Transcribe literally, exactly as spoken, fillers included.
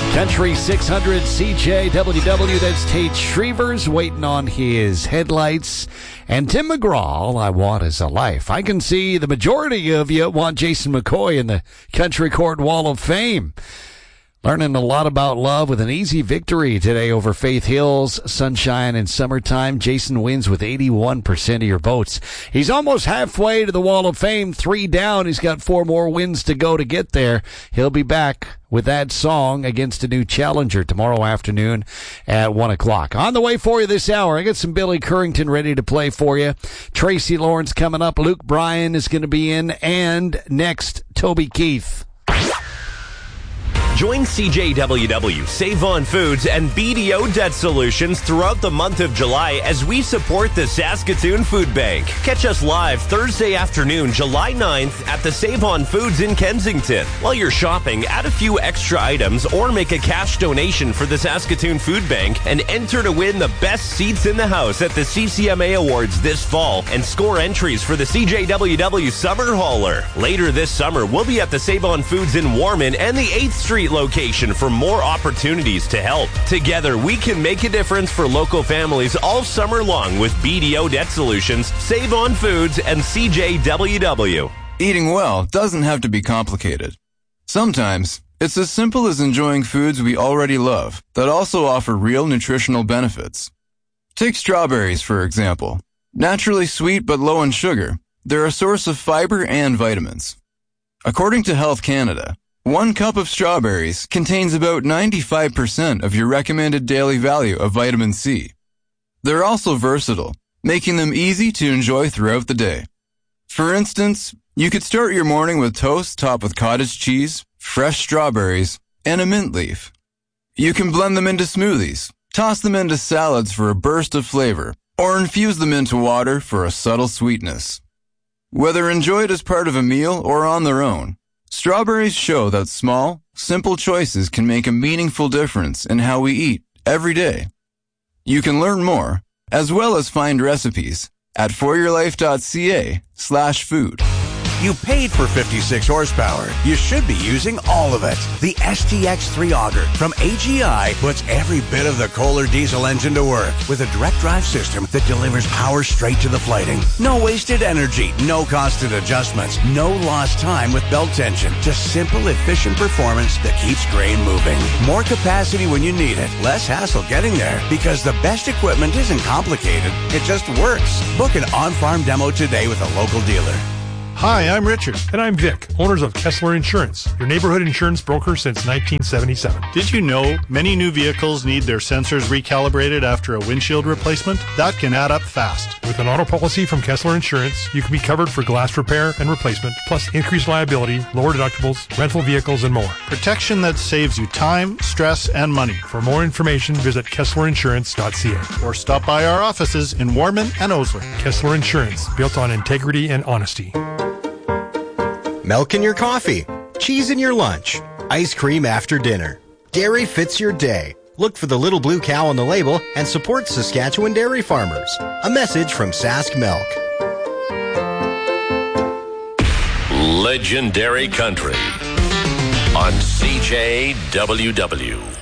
Country six hundred C J W W, that's Tate Shrevers waiting on his headlights. And Tim McGraw, All I Want Is a Life. I can see the majority of you want Jason McCoy in the Country Court Wall of Fame. Learning a lot about love with an easy victory today over Faith Hills, Sunshine and Summertime. Jason wins with eighty-one percent of your votes. He's almost halfway to the Wall of Fame, three down. He's got four more wins to go to get there. He'll be back with that song against a new challenger tomorrow afternoon at one o'clock. On the way for you this hour, I got some Billy Currington ready to play for you. Tracy Lawrence coming up. Luke Bryan is going to be in. And next, Toby Keith. Join C J W W, Save On Foods, and B D O Debt Solutions throughout the month of July as we support the Saskatoon Food Bank. Catch us live Thursday afternoon, July ninth at the Save On Foods in Kensington. While you're shopping, add a few extra items or make a cash donation for the Saskatoon Food Bank and enter to win the best seats in the house at the C C M A Awards this fall and score entries for the C J W W Summer Hauler. Later this summer, we'll be at the Save On Foods in Warman and the eighth Street location for more opportunities to help. Together, we can make a difference for local families all summer long with B D O Debt Solutions, Save On Foods, and C J W W. Eating well doesn't have to be complicated. Sometimes, it's as simple as enjoying foods we already love that also offer real nutritional benefits. Take strawberries, for example. Naturally sweet but low in sugar, they're a source of fiber and vitamins. According to Health Canada, one cup of strawberries contains about ninety-five percent of your recommended daily value of vitamin C. They're also versatile, making them easy to enjoy throughout the day. For instance, you could start your morning with toast topped with cottage cheese, fresh strawberries, and a mint leaf. You can blend them into smoothies, toss them into salads for a burst of flavor, or infuse them into water for a subtle sweetness. Whether enjoyed as part of a meal or on their own, strawberries show that small, simple choices can make a meaningful difference in how we eat every day. You can learn more, as well as find recipes, at foryourlife.ca slash food. You paid for fifty-six horsepower. You should be using all of it. The S T X three Auger from A G I puts every bit of the Kohler diesel engine to work with a direct drive system that delivers power straight to the flighting. No wasted energy, no costed adjustments, no lost time with belt tension. Just simple, efficient performance that keeps grain moving. More capacity when you need it, less hassle getting there, because the best equipment isn't complicated. It just works. Book an on-farm demo today with a local dealer. Hi, I'm Richard. And I'm Vic, owners of Kessler Insurance, your neighborhood insurance broker since nineteen seventy-seven. Did you know many new vehicles need their sensors recalibrated after a windshield replacement? That can add up fast. With an auto policy from Kessler Insurance, you can be covered for glass repair and replacement, plus increased liability, lower deductibles, rental vehicles, and more. Protection that saves you time, stress, and money. For more information, visit kessler insurance dot c a. Or stop by our offices in Warman and Osler. Kessler Insurance, built on integrity and honesty. Milk in your coffee, cheese in your lunch, ice cream after dinner. Dairy fits your day. Look for the little blue cow on the label and support Saskatchewan dairy farmers. A message from Sask Milk. Legendary Country on C J W W.